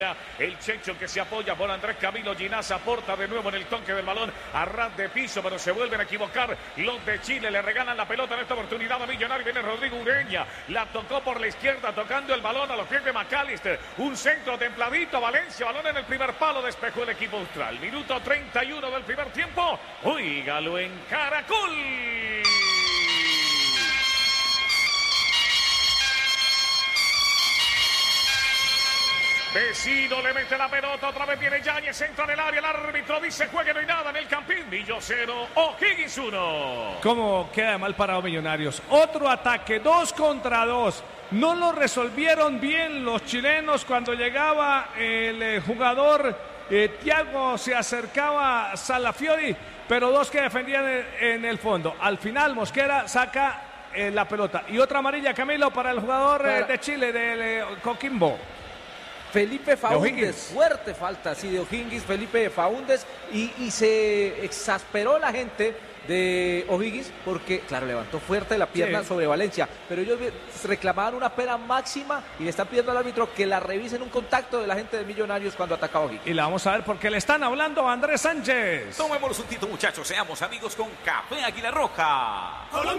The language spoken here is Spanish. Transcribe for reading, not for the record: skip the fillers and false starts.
El Checho que se apoya por Andrés Camilo Ginás, aporta de nuevo en el toque del balón a ras de piso, pero se vuelven a equivocar los de Chile. Le regalan la pelota en esta oportunidad a Millonario. Viene Rodrigo Ureña, la tocó por la izquierda, tocando el balón a los pies de McAllister. Un centro templadito a Valencia, balón en el primer palo, despejó el equipo austral. Minuto 31 del primer tiempo. Óigalo en Caracol. Vecino le mete la pelota, otra vez viene Yáñez, entra en el área, el árbitro dice juegue, no hay nada en el campín. Millo 0, O'Higgins 1. ¿Cómo queda mal parado Millonarios? Otro ataque, 2 contra 2. No lo resolvieron bien los chilenos cuando llegaba el jugador Thiago, se acercaba Salafiori, pero 2 que defendían en el fondo. Al final Mosquera saca la pelota. Y otra amarilla, Camilo, para el jugador de Chile, del Coquimbo. Felipe Faúndez, fuerte falta, sí, de O'Higgins, Felipe Faúndez, y se exasperó la gente de O'Higgins porque, claro, levantó fuerte la pierna sobre Valencia, pero ellos reclamaban una pena máxima y le están pidiendo al árbitro que la revisen un contacto de la gente de Millonarios cuando ataca a O'Higgins. Y la vamos a ver porque le están hablando a Andrés Sánchez. Tomémonos un tito, muchachos, seamos amigos con Café Águila Roja.